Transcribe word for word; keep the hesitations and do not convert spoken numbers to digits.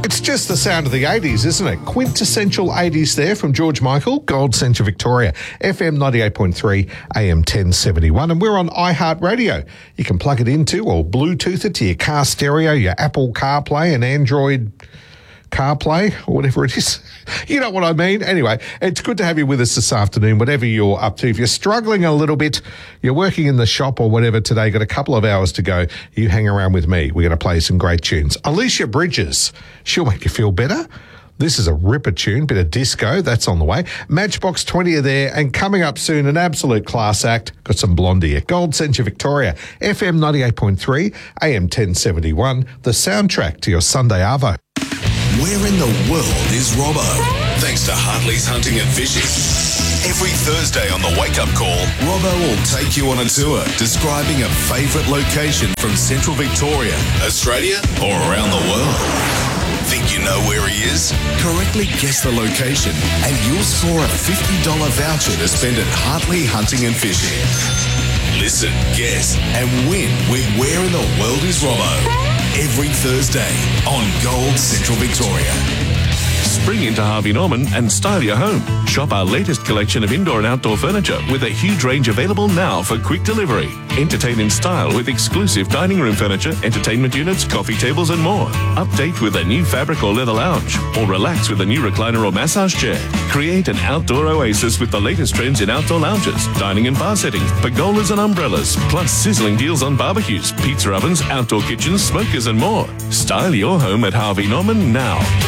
It's just the sound of the eighties, isn't it? Quintessential eighties there from George Michael, Gold Central Victoria, F M ninety-eight point three, A M ten seventy-one, and we're on iHeartRadio. You can plug it into or Bluetooth it to your car stereo, your Apple CarPlay and Android CarPlay or whatever it is. You know what I mean? Anyway, it's good to have you with us this afternoon, whatever you're up to. If you're struggling a little bit, you're working in the shop or whatever today, got a couple of hours to go, you hang around with me. We're going to play some great tunes. Alicia Bridges, she'll make you feel better. This is a ripper tune, bit of disco, that's on the way. Matchbox twenty are there, and coming up soon, an absolute class act. Got some Blondie at Gold Central Victoria, F M ninety-eight point three, A M ten seventy-one, the soundtrack to your Sunday Arvo. Where in the world is Robbo? Thanks to Hartley's Hunting and Fishing. Every Thursday on the Wake Up Call, Robbo will take you on a tour describing a favourite location from Central Victoria, Australia, or around the world. Think you know where he is? Correctly guess the location and you'll score a fifty dollars voucher to spend at Hartley Hunting and Fishing. Listen, guess, and win with Where in the World is Robbo? Every Thursday on Gold Central Victoria. Spring into Harvey Norman and style your home. Shop our latest collection of indoor and outdoor furniture with a huge range available now for quick delivery. Entertain in style with exclusive dining room furniture, entertainment units, coffee tables and more. Update with a new fabric or leather lounge, or relax with a new recliner or massage chair. Create an outdoor oasis with the latest trends in outdoor lounges, dining and bar settings, pergolas and umbrellas, plus sizzling deals on barbecues, pizza ovens, outdoor kitchens, smokers and more. Style your home at Harvey Norman now.